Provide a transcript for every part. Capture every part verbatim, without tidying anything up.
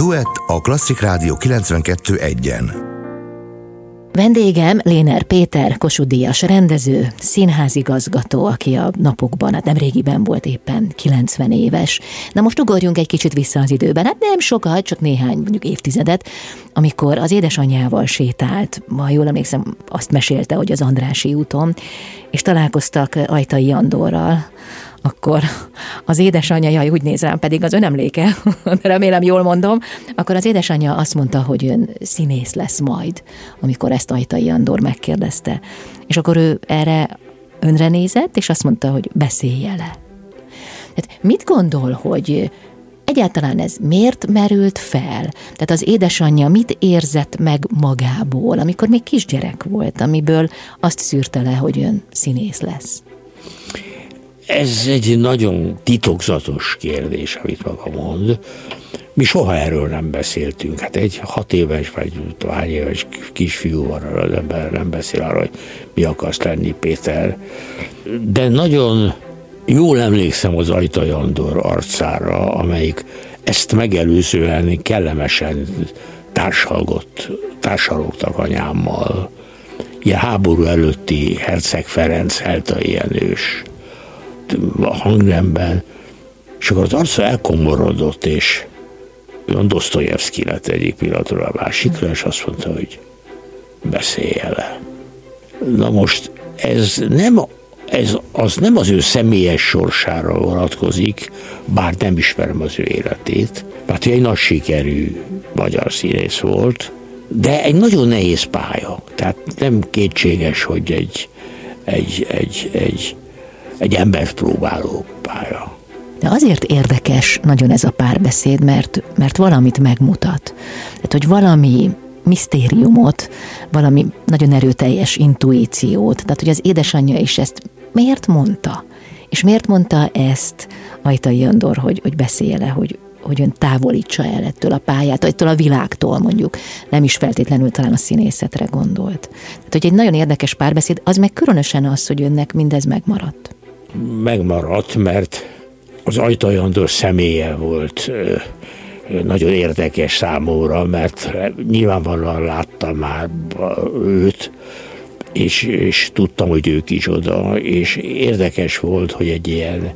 Duett a Klasszik Rádió kilencvenkettő egyen. Vendégem Léner Péter, Kossuth Díjas rendező, színházigazgató, aki a napokban, hát nem régiben volt éppen kilencven éves. Na most ugorjunk egy kicsit vissza az időben, hát nem sokat, csak néhány mondjuk évtizedet, amikor az édesanyjával sétált, ma jól emlékszem, azt mesélte, hogy az Andrássy úton, és találkoztak Ajtai Andorral. Akkor az édesanyja, jaj, úgy néz rám, pedig az önemléke, remélem jól mondom, akkor az édesanyja azt mondta, hogy ön színész lesz majd, amikor ezt Ajtai Andor megkérdezte. És akkor ő erre önre nézett, és azt mondta, hogy beszélje le. Tehát mit gondol, hogy egyáltalán ez miért merült fel? Tehát az édesanyja mit érzett meg magából, amikor még kisgyerek volt, amiből azt szűrte le, hogy ön színész lesz? Ez egy nagyon titokzatos kérdés, amit maga mond. Mi soha erről nem beszéltünk. Hát egy hat éves vagy hány éves kisfiúval az ember nem beszél arról, hogy mi akarsz lenni, Péter. De nagyon jól emlékszem az Ajtai Andor arcára, amelyik ezt megelőzően kellemesen társalgott, társalogtak anyámmal. Ilyen háború előtti Herceg Ferenc Heltai Jenős a hangnemben, és akkor az arca elkomorodott, és olyan Dosztojevszky lett egyik pillanatról a másikra, és azt mondta, hogy beszélje le. Na most ez nem, ez az nem az ő személyes sorsára vonatkozik, bár nem ismerem az ő életét, mert ő egy nagy sikerű magyar színész volt, de egy nagyon nehéz pálya. Tehát nem kétséges, hogy egy, egy, egy, egy egy embert próbáló pálya. De azért érdekes nagyon ez a párbeszéd, mert, mert valamit megmutat. Tehát, hogy valami misztériumot, valami nagyon erőteljes intuíciót, tehát, hogy az édesanyja is ezt miért mondta? És miért mondta ezt Ajtai Andor, hogy, hogy beszélje le, hogy, hogy ön távolítsa el ettől a pályát, ettől a világtól mondjuk, nem is feltétlenül talán a színészetre gondolt. Tehát, hogy egy nagyon érdekes párbeszéd, az meg különösen az, hogy önnek mindez megmaradt. Megmaradt, mert az Ajtai Andor személye volt nagyon érdekes számomra, mert nyilvánvalóan láttam már őt, és, és tudtam, hogy ő kicsoda, és érdekes volt, hogy egy ilyen,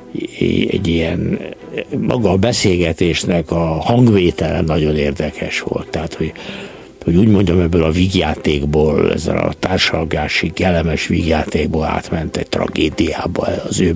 egy ilyen maga a beszélgetésnek a hangvétele nagyon érdekes volt. Tehát, hogy hogy úgy mondjam, ebből a vígjátékból, ezzel a társalgási, kellemes vígjátékból átment egy tragédiába az ő